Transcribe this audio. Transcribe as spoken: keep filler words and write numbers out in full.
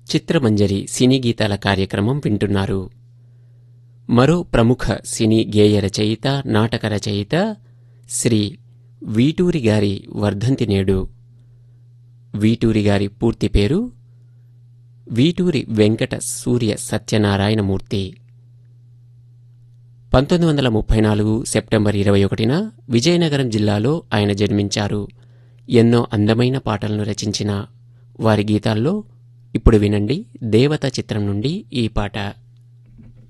చిత్రమంజరి సినీ గీతాల కార్యక్రమం వింటున్నారు. మరో ప్రముఖ సినీ గేయ రచయిత, నాటక రచయిత శ్రీ వీటూరి గారి వర్ధంతి నేడు. వీటూరి గారి పూర్తి పేరు వీటూరి వెంకట సూర్య సత్యనారాయణమూర్తి. పంతొమ్మిది వందల ముప్పై నాలుగు సెప్టెంబర్ ఇరవై ఒకటిన విజయనగరం జిల్లాలో ఆయన జన్మించారు. ఎన్నో అందమైన పాటలను రచించిన వారి గీతాల్లో ఇప్పుడు వినండి దేవత చిత్రం నుండి ఈ పాట.